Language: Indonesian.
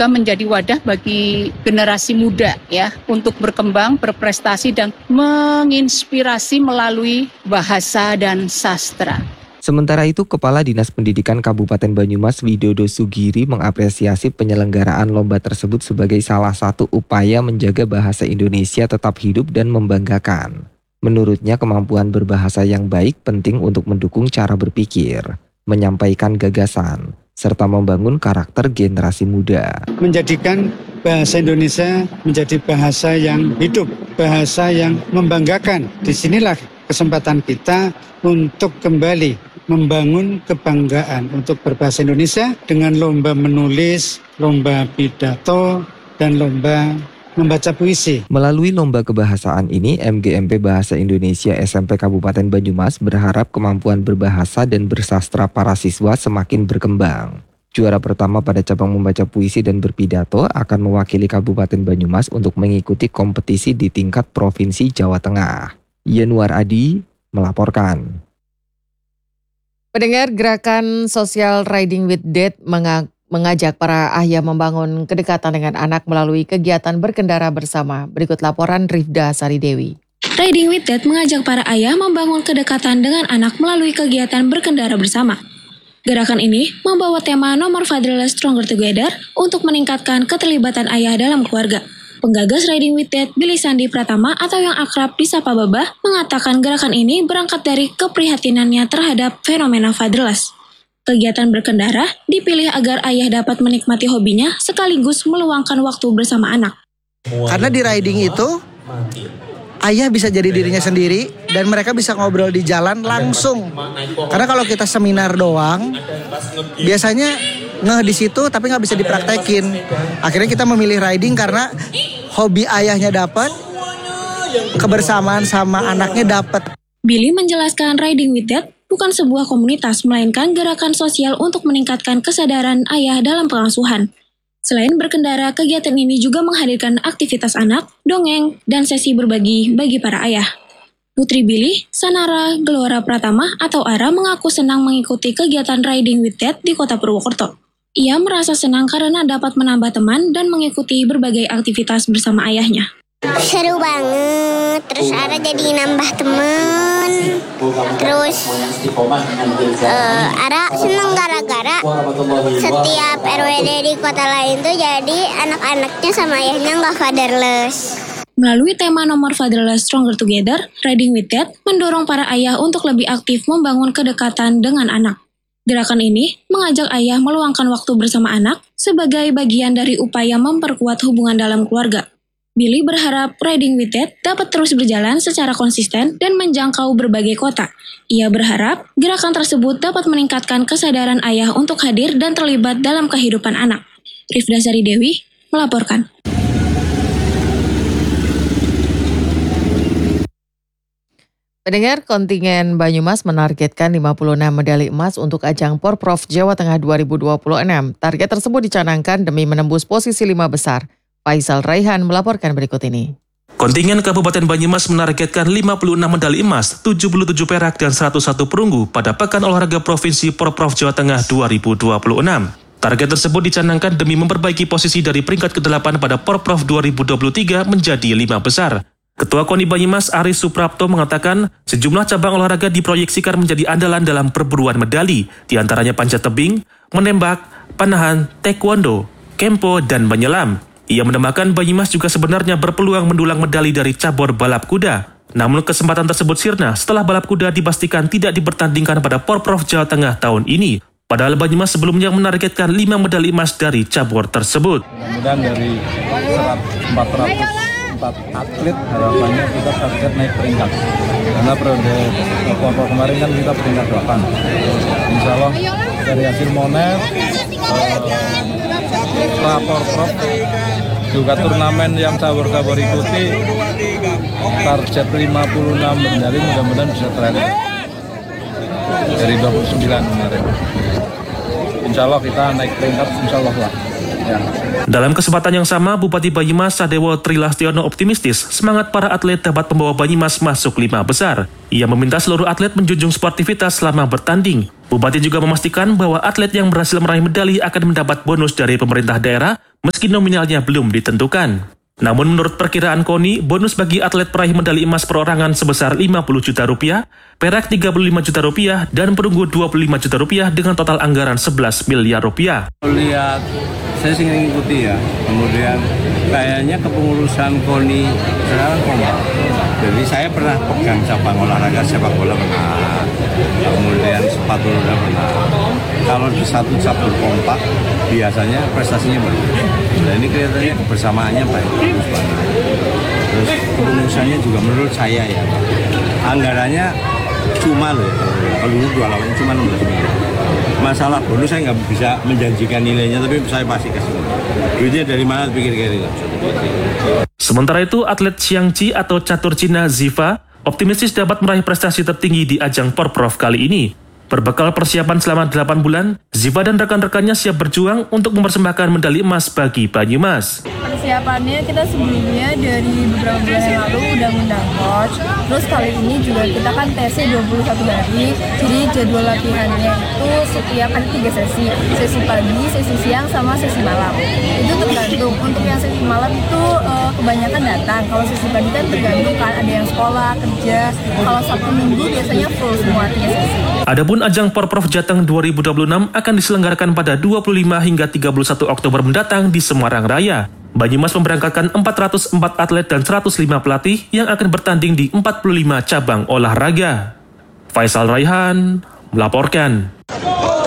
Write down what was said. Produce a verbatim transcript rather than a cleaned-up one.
juga menjadi wadah bagi generasi muda ya untuk berkembang, berprestasi dan menginspirasi melalui bahasa dan sastra. Sementara itu, Kepala Dinas Pendidikan Kabupaten Banyumas Widodo Sugiri mengapresiasi penyelenggaraan lomba tersebut sebagai salah satu upaya menjaga bahasa Indonesia tetap hidup dan membanggakan. Menurutnya, kemampuan berbahasa yang baik penting untuk mendukung cara berpikir, menyampaikan gagasan, serta membangun karakter generasi muda. Menjadikan bahasa Indonesia menjadi bahasa yang hidup, bahasa yang membanggakan. Disinilah kesempatan kita untuk kembali membangun kebanggaan untuk berbahasa Indonesia dengan lomba menulis, lomba pidato, dan lomba membaca puisi. Melalui lomba kebahasaan ini, M G M P Bahasa Indonesia S M P Kabupaten Banyumas berharap kemampuan berbahasa dan bersastra para siswa semakin berkembang. Juara pertama pada cabang membaca puisi dan berpidato akan mewakili Kabupaten Banyumas untuk mengikuti kompetisi di tingkat Provinsi Jawa Tengah. Yanuar Adi melaporkan. Pendengar, gerakan sosial Riding with Dad mengajak para ayah membangun kedekatan dengan anak melalui kegiatan berkendara bersama. Berikut laporan Rifda Sari Dewi. Riding with Dad mengajak para ayah membangun kedekatan dengan anak melalui kegiatan berkendara bersama. Gerakan ini membawa tema No More Fatherless Stronger Together untuk meningkatkan keterlibatan ayah dalam keluarga. Penggagas Riding with Dad, Billy Sandi Pratama atau yang akrab disapa Babah, mengatakan gerakan ini berangkat dari keprihatinannya terhadap fenomena fatherless. Kegiatan berkendara dipilih agar ayah dapat menikmati hobinya sekaligus meluangkan waktu bersama anak. Karena di riding itu, ayah bisa jadi dirinya sendiri dan mereka bisa ngobrol di jalan langsung. Karena kalau kita seminar doang, biasanya ngeh di situ tapi nggak bisa dipraktekin. Akhirnya kita memilih riding karena hobi ayahnya dapat, kebersamaan sama anaknya dapat. Billy menjelaskan Riding with Dad bukan sebuah komunitas, melainkan gerakan sosial untuk meningkatkan kesadaran ayah dalam pengasuhan. Selain berkendara, kegiatan ini juga menghadirkan aktivitas anak, dongeng, dan sesi berbagi bagi para ayah. Putri Billy, Sanara Gelora Pratama atau Ara mengaku senang mengikuti kegiatan Riding with Dad di Kota Purwokerto. Ia merasa senang karena dapat menambah teman dan mengikuti berbagai aktivitas bersama ayahnya. Seru banget, terus Ara jadi nambah teman. Terus uh, Ara senang gara-gara setiap R W D di kota lain tuh jadi anak-anaknya sama ayahnya nggak fatherless. Melalui tema No More Fatherless Stronger Together, Riding with Dad mendorong para ayah untuk lebih aktif membangun kedekatan dengan anak. Gerakan ini mengajak ayah meluangkan waktu bersama anak sebagai bagian dari upaya memperkuat hubungan dalam keluarga. Billy berharap Riding with Dad dapat terus berjalan secara konsisten dan menjangkau berbagai kota. Ia berharap gerakan tersebut dapat meningkatkan kesadaran ayah untuk hadir dan terlibat dalam kehidupan anak. Rifda Sari Dewi melaporkan. Pendengar, kontingen Banyumas menargetkan lima puluh enam medali emas untuk ajang Porprov Jawa Tengah dua ribu dua puluh enam. Target tersebut dicanangkan demi menembus posisi lima besar. Faisal Raihan melaporkan berikut ini. Kontingen Kabupaten Banyumas menargetkan lima puluh enam medali emas, tujuh puluh tujuh perak, dan seratus satu perunggu pada Pekan Olahraga Provinsi Porprov Jawa Tengah dua ribu dua puluh enam. Target tersebut dicanangkan demi memperbaiki posisi dari peringkat kedelapan pada Porprov dua ribu dua puluh tiga menjadi lima besar. Ketua KONI Banyumas Aris Suprapto mengatakan sejumlah cabang olahraga diproyeksikan menjadi andalan dalam perburuan medali, diantaranya panjat tebing, menembak, panahan, taekwondo, kempo, dan menyelam. Ia menambahkan Banyumas juga sebenarnya berpeluang mendulang medali dari cabur balap kuda. Namun kesempatan tersebut sirna setelah balap kuda dipastikan tidak dipertandingkan pada Porprov Jawa Tengah tahun ini. Padahal Banyumas sebelumnya menargetkan lima medali emas dari cabur tersebut. Mudah-mudahan dari empat ratus empat atlet harapannya kita target naik peringkat. Karena periode Porprov kemarin kan kita peringkat delapan. Insya Allah dari hasil Monet, setelah Porprov juga turnamen yang cabur-cabur ikuti, target lima puluh enam medali mudah-mudahan bisa tercapai dari dua puluh sembilan kemarin. Insya Allah kita naik peringkat, insya Allah lah. Dalam kesempatan yang sama, Bupati Banyumas Sadewo Trilastiono optimistis semangat para atlet dapat membawa Banyumas masuk lima besar. Ia meminta seluruh atlet menjunjung sportivitas selama bertanding. Bupati juga memastikan bahwa atlet yang berhasil meraih medali akan mendapat bonus dari pemerintah daerah meski nominalnya belum ditentukan. Namun menurut perkiraan KONI, bonus bagi atlet peraih medali emas perorangan sebesar lima puluh juta rupiah, perak tiga puluh lima juta rupiah, dan perunggu dua puluh lima juta rupiah dengan total anggaran sebelas miliar rupiah. Lihat, saya sih ngikuti ya, kemudian kayaknya kepengurusan KONI sekarang kompak. Jadi saya pernah pegang cabang olahraga sepak bola pernah, kemudian sepatu roda pernah. Kalau di satu cabur kompak, biasanya prestasinya bagus. Dan ini kelihatannya kebersamaannya baik. Terus kepengurusannya juga menurut saya ya, anggarannya cuma loh ya, kalau dulu dua lawan cuma enam belas miliar. Masalah bonus saya nggak bisa menjanjikan nilainya, tapi saya pasti kasih. Duitnya dari mana pikir-pikir. Sementara itu, atlet Xiangqi atau catur Cina Ziva optimistis dapat meraih prestasi tertinggi di ajang Porprov kali ini. Berbekal persiapan selama delapan bulan, Ziva dan rekan-rekannya siap berjuang untuk mempersembahkan medali emas bagi Banyumas. Persiapannya kita sebelumnya dari beberapa bulan yang lalu udah ngundang coach. Terus kali ini juga kita kan T C dua puluh satu hari. Jadi jadwal latihannya itu setiap ada tiga sesi. Sesi pagi, sesi siang, sama sesi malam. Itu tergantung. Untuk yang sesi malam itu uh, kebanyakan datang. Kalau sesi pagi kan tergantung kan ada yang sekolah, kerja. Kalau Sabtu Minggu biasanya full semua tiga sesi. Adapun ajang Porprov Jateng dua ribu dua puluh enam akan diselenggarakan pada dua puluh lima hingga tiga puluh satu Oktober mendatang di Semarang Raya. Banyumas memberangkatkan empat ratus empat atlet dan seratus lima pelatih yang akan bertanding di empat puluh lima cabang olahraga. Faisal Raihan melaporkan.